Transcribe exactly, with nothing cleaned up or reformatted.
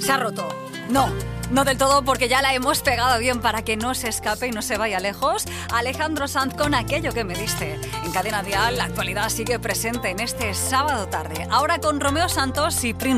Se ha roto. No, no del todo, porque ya la hemos pegado bien para que no se escape y no se vaya lejos. Alejandro Sanz con Aquello que me diste. En Cadena Dial, la actualidad sigue presente en este sábado tarde. Ahora con Romeo Santos y Prince.